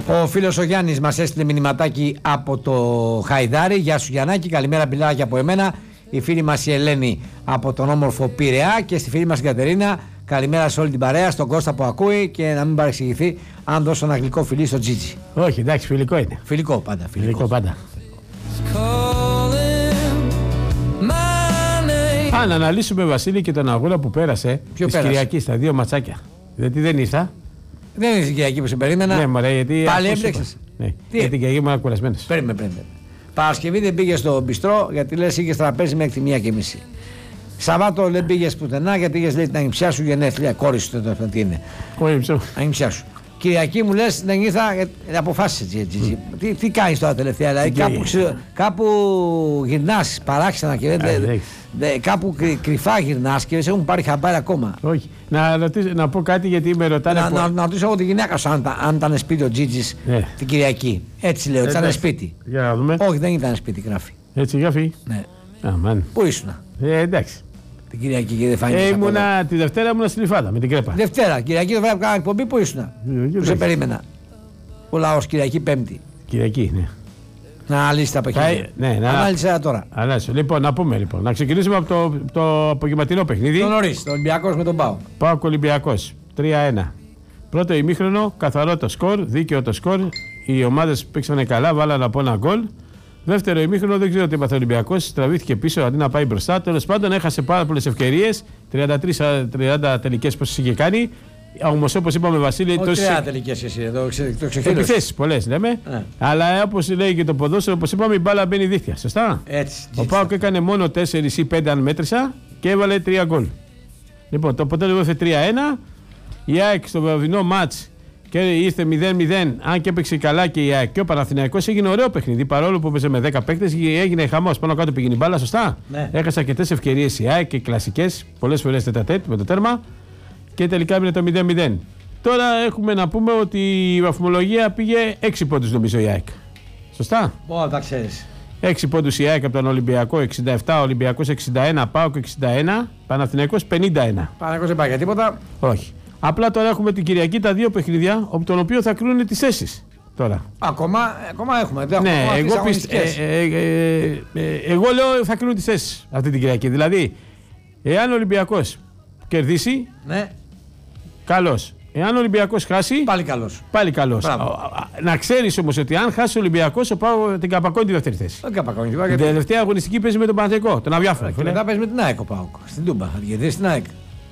Ο φίλος ο Γιάννης μας έστειλε μηνυματάκι από το Χαϊδάρι. Γεια σου Γιαννάκη, καλημέρα πιλάκι από εμένα. Η φίλη μας η Ελένη από τον όμορφο Πειραιά και στη φίλη μας η Κατερίνα. Καλημέρα σε όλη την παρέα, στον Κώστα που ακούει και να μην παρεξηγηθεί αν δώσω ένα γλυκό φιλί στο Τζίτζι. Όχι, εντάξει, φιλικό είναι. Φιλικό πάντα. Φιλικό πάντα. Αν αναλύσουμε, Βασίλη, και τον αγώνα που πέρασε της Κυριακής, τα 2 ματσάκια. Γιατί δεν ήρθα. Δεν είναι η Κυριακή που σε περίμενα. Ναι, μωρέ, γιατί. Πάλι έμπλεξες. Ναι, γιατί την Κυριακή ήμουν κουρασμένος. Περίμενε. Παρασκευή δεν πήγε στο μπιστρό γιατί λες είχες τραπέζι μέχρι τη 1:30. Σαββάτο δεν πήγες πουθενά γιατί είχες λέει την ανιψιά σου γενέθλια. Κόρη σου δεν τι είναι. Ανιψιά σου. Κυριακή μου λες δεν ήρθα, αποφάσισε. Τι κάνεις τώρα τελευταία, δηλαδή κάπου γυρνάς παράξενα και κάπου κρυφά γυρνάς και δεν σε έχουν πάρει χαμπάρι ακόμα. Όχι. Να πω κάτι γιατί με ρωτάνε. Να ρωτήσω εγώ τη γυναίκα σου αν ήταν σπίτι ο Τζίτζης την Κυριακή. Έτσι λέω, ήταν σπίτι. Για να δούμε. Όχι, δεν ήταν σπίτι, γράφει. Έτσι γράφει. Ναι. Πού ήσουνα? Εντάξει. Την Κυριακή και δεν φάνηκε. Τη Δευτέρα ήμουνα στη Λιφάδα με την Κρέπα. Δευτέρα, Κυριακή το βράδυ που κάναμε εκπομπή, πού ήσουνα? Που σε περίμενα. Ο λαός Κυριακή Πέμπτη. Κυριακή, ναι. Να αναλύσει τα παιχνίδια. Ναι, ανάλυσε τώρα. Λοιπόν, να πούμε λοιπόν. Να ξεκινήσουμε από το απογευματινό παιχνίδι. Το νωρίς, το Ολυμπιακός με τον ΠΑΟΚ. ΠΑΟΚ Ολυμπιακός 3-1. Πρώτο ημίχρονο, καθαρό το σκορ, δίκαιο το σκορ. Οι ομάδες παίξανε καλά, βάλανε από ένα γκολ. Δεύτερο ημίχρονο, δεν ξέρω τι έπαθε ο Ολυμπιακός. Τραβήθηκε πίσω αντί να πάει μπροστά. Τέλος πάντων, έχασε πάρα πολλές ευκαιρίες. 33-30 τελικές πόσες είχε κάνει. Όμως όπως είπαμε, Βασίλη. Όχι 30 τελικές εσύ, εδώ το ξεχύλωσε. Επιθέσεις πολλές λέμε. Αλλά όπως λέει και το ποδόσφαιρο, όπως είπαμε, η μπάλα μπαίνει δίχτυα. Σωστά. Έτσι. Ο ΠΑΟΚ έκανε μόνο 4 ή 5 αν μέτρησα και έβαλε 3 γκολ. Λοιπόν, το αποτέλεσμα ήρθε 3-1. Η ΑΕΚ στο βραδινό μάτς και ήρθε 0-0, αν και έπαιξε καλά και η ΑΕΚ και ο Παναθηναϊκός, έγινε ωραίο παιχνίδι. Παρόλο που έπαιζε με 10 παίκτες, έγινε χαμός. Πάνω κάτω πήγαινε η μπάλα, σωστά. Ναι. Έχασε αρκετές ευκαιρίες η ΑΕΚ και κλασικές, πολλές φορές τετατέτ με το τέρμα και τελικά έμεινε το 0-0. Τώρα έχουμε να πούμε ότι η βαθμολογία πήγε 6 πόντους νομίζω η ΑΕΚ. Σωστά. Μπορεί να τα ξέρεις. 6 πόντους η ΑΕΚ από τον Ολυμπιακό 67, Ολυμπιακός 61, ΠΑΟΚ 61, Παναθηναϊκός 51. Παναθηναϊκός δεν πάει για τίποτα. Όχι. Απλά τώρα έχουμε την Κυριακή τα 2 παιχνίδια, από τον οποίο θα κρίνουν τις θέσεις. Τώρα. Ακόμα έχουμε. Δεν ναι, εγώ λέω θα κρίνουν τις θέσεις αυτή την Κυριακή. Δηλαδή, εάν ο Ολυμπιακός κερδίσει, ναι, καλός. Εάν ο Ολυμπιακός χάσει, πάλι καλός. Να ξέρεις όμως ότι αν χάσει ο Ολυμπιακός, ο ΠΑΟΚ την καπακώνει τη δεύτερη θέση. Την τελευταία αγωνιστική παίζει με τον Παναθηναϊκό, τον αδιάφορο. Και μετά παίζει με την ΑΕΚ ο ΠΑΟΚ. Στην Τούμπα. Θα κερδίσει στην ΑΕΚ.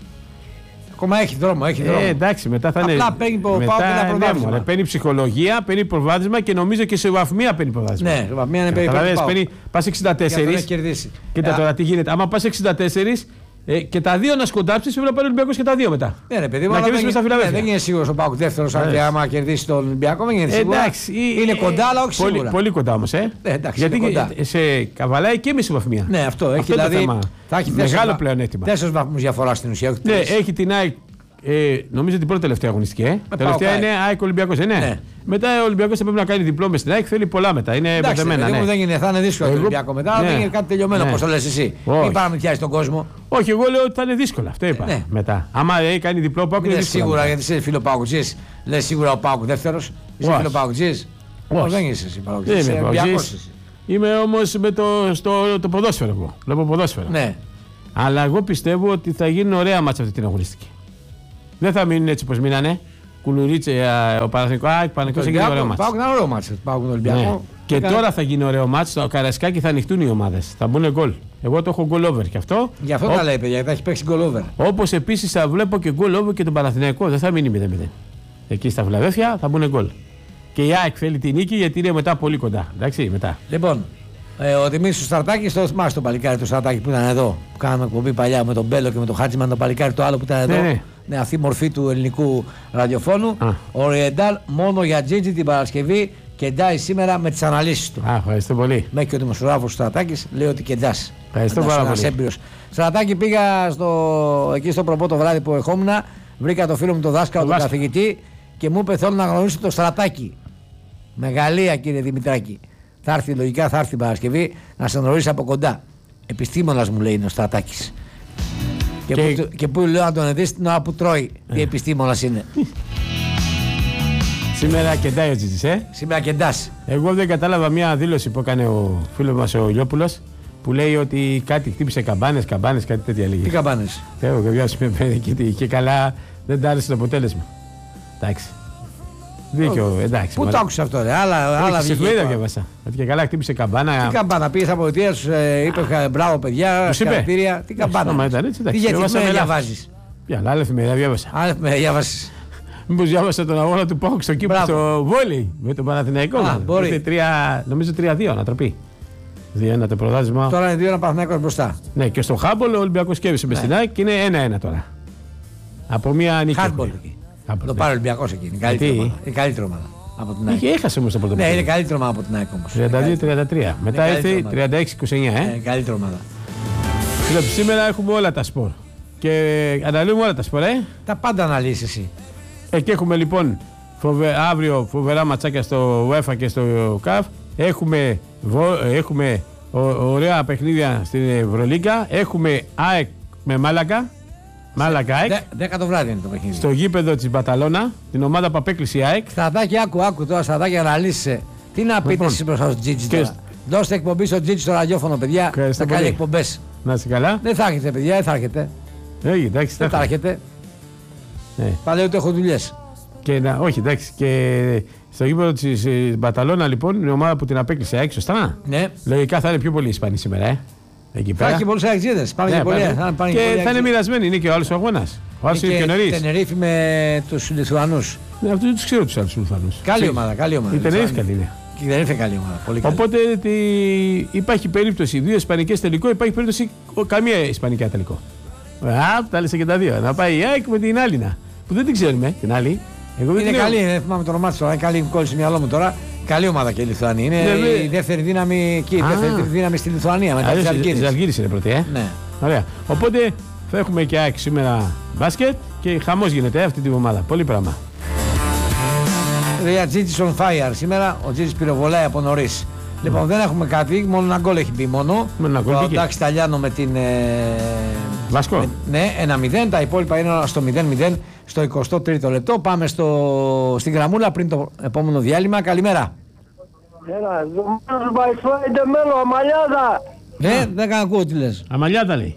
Ακόμα έχει δρόμο. Εντάξει, μετά θα είναι. Απλά παίρνει προβάδισμα. Ναι, παίρνει ψυχολογία, παίρνει προβάδισμα και νομίζω και σε βαθμία παίρνει προβάδισμα. Ναι, σε βαθμία είναι περίπου. Πας 64. Κοίτα τώρα τι γίνεται. Άμα πας 64 και τα 2 να σκοντάψεις, πρέπει να πάρει ο Ολυμπιακός και τα 2 μετά. Ναι, ρε παιδί μου, να κερδίσει στα Φιλαδέλφια. Δεν είναι σίγουρο ο ΠΑΟΚ δεύτερος, άμα κερδίσει τον Ολυμπιακό. Δεν είναι σίγουρο. Είναι κοντά, αλλά όχι σίγουρα. Πολύ κοντά όμως. Γιατί σε καβαλάει και μισή βαθμία. Ναι, αυτό έχει δηλαδή. Θα έχει μεγάλο πλεονέκτημα. 4 βαθμούς διαφορά στην ουσία. Ναι, έχει την ΑΕΚ. Νομίζω την πρώτη τελευταία αγωνιστική. Τελευταία είναι ΑΕΚ Ολυμπιακός. Ναι. Μετά ο Ολυμπιακός θα πρέπει να κάνει διπλό με στην ΑΕΚ. Θέλει πολλά μετά. Είναι μπερδεμένα. Ναι. Δεν είναι, θα είναι δύσκολο το Ολυμπιακό μετά. Δεν είναι κάτι τελειωμένο όπως το λες εσύ. Μην πάμε πιάσει τον κόσμο. Όχι, εγώ λέω ότι θα είναι δύσκολο. Αυτό είπα. Μετά. Άμα κάνει διπλό ΠΑΟΚ είναι δύσκολο. Σίγουρα γιατί είσαι φίλο ΠΑΟΚτζής. Λες σίγουρα ο ΠΑΟΚ δεύτερος. Είσαι φίλο ΠΑΟΚτζής. Δεν είσαι εσύ ΠΑΟΚτζής. Είμαι όμως με το ποδόσφαιρο εγώ. Βλέπω ποδόσφαιρο. Αλλά εγώ πιστεύω ότι θα γίνουν ωραία μάτσα αυτή την αγωνιστική. Δεν θα μείνουν έτσι πως μείνανε. Κουλουρίτσε, ο Παναθηναϊκός έγινε ωραίο μάτς. Πάω ένα ωραίο μάτς. Και τώρα θα γίνει ωραίο μάτς. Στο Καραϊσκάκι θα ανοιχτούν οι ομάδες. Θα μπουν γκολ. Εγώ το έχω γκολ over και αυτό. Γι' αυτό τα λέει, παιδιά, γιατί θα έχει παίξει γκολ over. Όπως επίσης θα βλέπω και γκολ over και τον Παναθηναϊκό. Δεν θα μείνει 0-0. Εκεί στα Φιλαδέλφια θα μπουν γκολ. Και η ΑΕΚ θέλει τη νίκη γιατί είναι μετά πολύ κοντά. Εντάξει, μετά. Λοιπόν, ο Δημήτρης του Στρατάκης, το θυμάσαι το παλικάρι του Στρατάκη που ήταν εδώ. Που κάναμε εκπομπή παλιά με τον Μπέλο και με τον Χάτζιμαν, το παλικάρι το άλλο που ήταν εδώ. Ναι, αυτή η μορφή του ελληνικού ραδιοφώνου. Ο Ριεντάλ μόνο για Τζίτζι την Παρασκευή κεντάει σήμερα με τις αναλύσεις του. Ευχαριστώ πολύ. Μέχρι και ο δημοσιογράφος του Στρατάκης λέει ότι κεντάς. Ευχαριστώ πάρα πολύ. Στρατάκη, πήγα εκεί στο προπό το βράδυ που ερχόμουν, βρήκα το φίλο μου τον δάσκαλο, τον καθηγητή και μου είπε: θέλω να γνωρίσω το Στρατάκη. Μεγαλεία, κύριε Δημητράκη. Θα έρθει, λογικά θα έρθει την Παρασκευή να σε γνωρίσει από κοντά. Επιστήμονας μου λέει είναι ο Στρατάκης. Και που λέω να τον δεις την ώρα που τρώει. Τι επιστήμονας είναι. Σήμερα κεντάει ο Τζίτζης, Σήμερα κεντάς. Εγώ δεν κατάλαβα μια δήλωση που έκανε ο φίλος μας ο Λιόπουλος που λέει ότι κάτι χτύπησε καμπάνες, κάτι τέτοια λέγει. Τι καμπάνες? Θεό, και καλά δεν τ' άρεσε το αποτέλεσμα. Εντάξει. Δίκιο, εντάξει. Πού το άκουσα αυτό, ρε? Άλλα σε εφημερίδα διάβασα. Ότι και καλά χτύπησε καμπάνα. Τι καμπάνα, πήγε από πολιτεία, σου είπε μπράβο παιδιά, συγχαρητήρια. Τι καμπάνα. Τι γιατί εφημερίδα διαβάζεις? Ποια άλλη εφημερίδα διάβασα. Άλλη εφημερίδα διάβασες. Μήπως διάβασα τον αγώνα του ΠΑΟΚ στο κήπο στο βόλεϊ με τον Παναθηναϊκό. Μπορεί. Νομίζω 3-2 ανατροπή. 2-1 το πρωτάθλημα. Τώρα είναι 2-1 Παναθηναϊκός μπροστά. Ναι, και στο Χάμπολ ο Ολυμπιακός κέρδισε με στην ΑΕΚ και είναι 1-1 τώρα. Από μια νίκη. Χάμπολ. Το πάρει ο Ολυμπιακός εκεί. Είναι καλύτερη ομάδα από την ΑΕΚ. Έχασε όμως το πρώτο. Ναι, είναι καλύτερη ομάδα από την ΑΕΚ όμως. 32-33. Μετά ήρθε 36-29. Καλύτερη ομάδα. Σήμερα έχουμε όλα τα σπορ. Και αναλύουμε όλα τα σπορ, Τα πάντα αναλύσεις εσύ. Και έχουμε λοιπόν αύριο φοβερά ματσάκια στο UEFA και στο ΚΑΦ. Έχουμε ωραία παιχνίδια στην Ευρωλίγκα. Έχουμε ΑΕΚ με Μάλακα. Μάλακα ΑΕΚ. 10 το βράδυ είναι το παιχνίδι. Στο γήπεδο της Μπαταλώνα, την ομάδα που απέκλεισε η ΑΕΚ. Σταδάκι, άκου τώρα, Σταδάκι, αναλύσαι. Τι να πείτε εσείς μπροστά στο Τζίτζι τώρα? Δώστε εκπομπή στο Τζίτζι στο ραδιόφωνο, παιδιά. Θα κάνει εκπομπές. Να είστε καλά. Δεν θα έρχεται, παιδιά, δεν θα έρχεται. Εντάξει, δεν θα έρχεται. Παλαιό ότι έχω δουλειές. Όχι, εντάξει. Και στο γήπεδο της Μπαταλώνα, λοιπόν, είναι η ομάδα που την απέκλεισε ΑΕΚ, σωστά. Ναι. Λογικά θα είναι πιο πολλοί Ισπανοί σήμερα, εκεί πέρα. Θα έχει πολλούς αεξίδες. Και θα είναι μοιρασμένοι, είναι και ο άλλος ο αγώνας. Ο άλλος είναι και νωρίς. Τενερίφη με τους Λιθουανούς. Ναι, αυτούς δεν τους ξέρω τους άλλους Λιθουανούς. Καλή ομάδα. Η Τενερίφη καλή είναι. Και η Τενερίφη καλή ομάδα. Πολύ καλή. Οπότε υπάρχει περίπτωση 2 ισπανικές τελικό, υπάρχει περίπτωση καμία ισπανικά τελικό. Τα λες και τα δύο. Να πάει η ΑΕΚ με την Άλυνα. Που δεν την ξέρουμε την άλλη. Είναι καλή, δεν θυμάμαι το όνομά της τώρα. Είναι καλή, κόλλησε στο μυαλό μου τώρα. Καλή ομάδα και η Λιθουανία. Είναι η δεύτερη δύναμη εκεί. Η δεύτερη δύναμη στη Λιθουανία μετά τη Ζαλγκύρης. Η Ζαλγκύρης είναι πρώτη, Ναι. Ωραία. Οπότε θα έχουμε και ΑΕΚ σήμερα μπάσκετ και χαμός γίνεται αυτή την ομάδα. Πολύ πράγμα. Ρεα Τζίτζις on fire. Σήμερα ο Τζίτζις πυροβολάει από νωρίς. Λοιπόν, δεν έχουμε κάτι, μόνο ένα γκολ έχει μπει μόνο. Το Ντάξ Ταλιάνο με την. Βάσκο. Ναι, 1-0. Τα υπόλοιπα είναι στο 0-0 στο 23ο λεπτό. Πάμε στην γραμμούλα πριν το επόμενο διάλειμμα. Καλημέρα. Έλα, μέλο, Αμαλιάδα. Ναι, δεν ακούω τι λες. Αμαλιάδα λέει.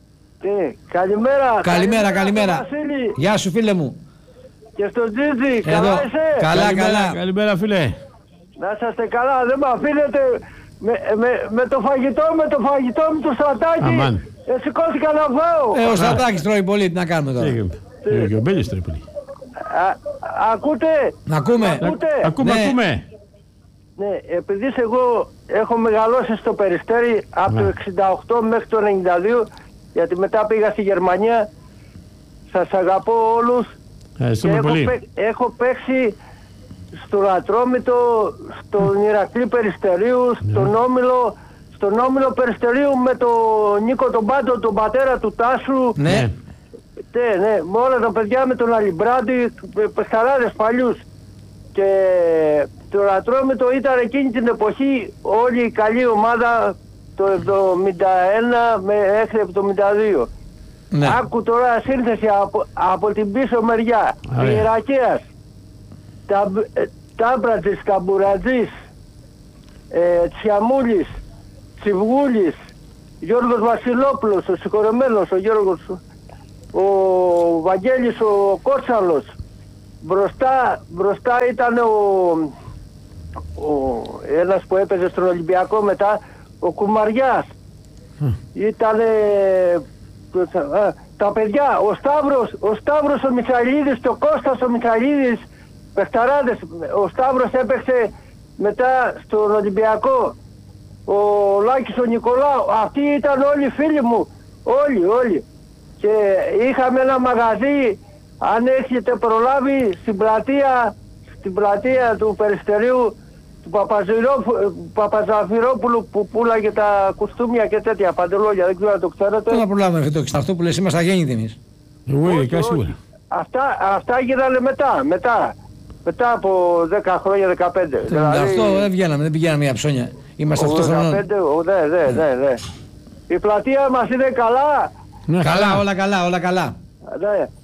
Καλημέρα. Καλημέρα. Γεια σου φίλε μου. Και στο Τζίτζι, καλά είσαι? Καλά. Καλημέρα φίλε. Να είσαστε καλά, δεν με αφήνετε με το φαγητό μου το Στρατάκι. Σηκώθηκα να βγω. Ο Στρατάκης τρώει πολύ, τι να κάνουμε τώρα. Και ο Μπέλιος τρώει πολύ. Ακούτε? Να ακούμε. Ακούμε. Ναι, επειδή εγώ έχω μεγαλώσει στο Περιστέρι από το 68 μέχρι το 92, γιατί μετά πήγα στη Γερμανία. Σας αγαπώ όλους. Έχω παίξει στον Ατρόμητο, στον Ηρακλή Περιστερίου, στον Όμιλο Περιστερίου με τον Νίκο τον Πάντο, τον πατέρα του Τάσου. Ναι. Ναι, με όλα τα παιδιά, με τον Αλιμπράντη, παιχταράδες παλιούς. Και το Ατρόμητο ήταν εκείνη την εποχή όλη η καλή ομάδα το 71 μέχρι 72. Ναι. Άκου τώρα σύνθεση από την πίσω μεριά. Ιερακέας, Τάμπρατζης, Καμπουρατζής, Τσιαμούλης, Τσιβγούλης, Γιώργος Βασιλόπουλος, ο συγχωρεμένος ο Γιώργος, ο Βαγγέλης ο Κότσαλος. Μπροστά ήταν ένας που έπαιζε στον Ολυμπιακό μετά, ο Κουμαριάς. Ήτανε τα παιδιά, ο Σταύρος ο Μιχαηλίδης, το Κώστας ο Μιχαηλίδης, παιχταράδες. Ο Σταύρος έπαιξε μετά στον Ολυμπιακό, ο Λάκης ο Νικολάου. Αυτοί ήταν όλοι φίλοι μου, όλοι. Και είχαμε ένα μαγαζί, αν έχετε προλάβει, στην πλατεία του Περιστερίου, του Παπαζαφυρόπουλου που πουλάγε τα κουστούμια και τέτοια παντελόγια, δεν ξέρω αν το ξέρετε. Δεν θα προλάβουμε αυτό που λες, είμαστε αγέννητοι εμείς. Όχι. Αυτά γίνανε μετά από 10 χρόνια, 15. Δηλαδή, αυτό δεν πηγαίναμε για ψώνια. Είμαστε 8 χρονών. Ναι. Η πλατεία μας είναι καλά. Καλά, όλα καλά. Ναι.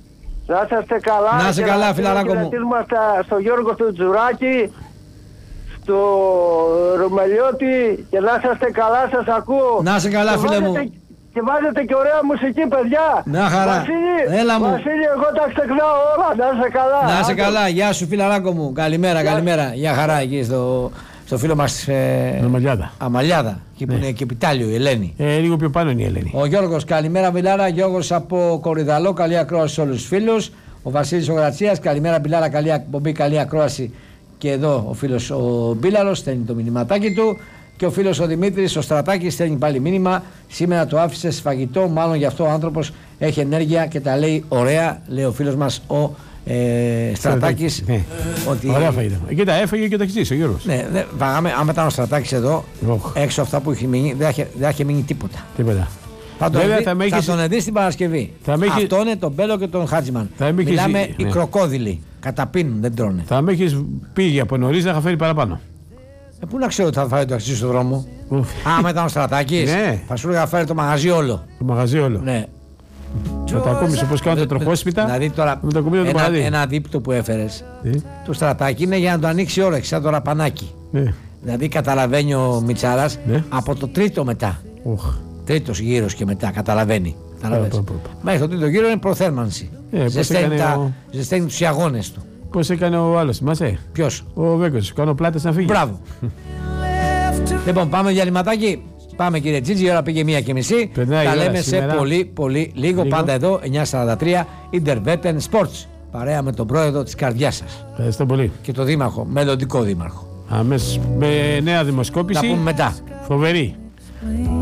Να είσαστε καλά. Να είσαι καλά, φιλαράκο μου. Να στο Γιώργο του Τζουράκη, στο Ρουμελιώτη και να είσαστε καλά, σας ακούω. Να είσαι καλά, φίλε μου. Και βάζετε και ωραία μουσική, παιδιά. Να χαρά. Βασίλη, έλα μου. Βασίλη, εγώ τα ξεχνάω όλα. Να είσαι καλά. Να είσαι καλά. Γεια σου, φιλαράκο μου. Καλημέρα, καλημέρα. Γεια χαρά εκεί στο φίλο μας Αμαλιάδα. Εκεί που είναι και επιτάλιο η Ελένη. Λίγο πιο πάνω είναι η Ελένη. Ο Γιώργος, καλημέρα Μπιλάρα. Γιώργος από Κορυδαλό, καλή ακρόαση σε όλους τους φίλους. Ο Βασίλης ο Γρατσίας, καλημέρα Μπιλάρα, καλή εκπομπή, καλή ακρόαση. Και εδώ ο φίλος ο Μπίλαρος στέλνει το μηνυματάκι του. Και ο φίλος ο Δημήτρης, ο Στρατάκης, στέλνει πάλι μήνυμα. Σήμερα το άφησε σφαγητό, μάλλον γι' αυτό ο άνθρωπος έχει ενέργεια και τα λέει ωραία. Λέει ο φίλος μας ο Στρατάκης. Ναι. Ότι... Ωραία φαγητό. Εκεί τα έφαγε και τα χτίσει ο Γιώργος. Ναι, βαγάμε, άμα ήταν ο Στρατάκης εδώ, έξω αυτά που έχει μείνει, δεν θα είχε μείνει τίποτα. Θα τον δει στην Παρασκευή. Αυτό είναι τον Μπέλο και τον Χάτζιμαν. Μιλάμε οι κροκόδιλοι. Καταπίνουν, δεν τρώνε. Θα με έχει πήγε από νωρίς να είχα φέρει παραπάνω. Πού να ξέρω ότι θα φάει το αξί στον δρόμο. Άμα ήταν ο Στρατάκης, θα σου έλεγα φέρει το μαγαζί όλο. Το μαγαζί όλο. Ναι. Με τα ακόμισε όπως κάνουν τα τροχόσπιτα. Δηλαδή τώρα ένα δίπτο που έφερες του Στρατάκη είναι για να το ανοίξει όρεξη, σαν το ραπανάκι. Δηλαδή καταλαβαίνει ο Μιτσάρας από το τρίτο μετά. Τρίτος γύρος και μετά καταλαβαίνει. Μέχρι το τρίτο γύρο είναι προθέρμανση. Ζεσταίνει τους αγώνες του. Πώς έκανε ο άλλος, θυμάσαι? Ποιος? Ο Βέκος, κάνω πλάτες να φύγει. Μπράβο. Λοιπόν, πάμε διαλυματάκι. Πάμε κύριε Τζίτζι, η ώρα πήγε 1:30. Τα λέμε σε πολύ λίγο. Πάντα εδώ, 9:43, Intervetten Sports. Παρέα με τον πρόεδρο της καρδιάς σας. Ευχαριστώ πολύ. Και τον δήμαρχο, μελλοντικό δήμαρχο. Αμέσως με νέα δημοσκόπηση. Τα πούμε μετά. Φοβερή.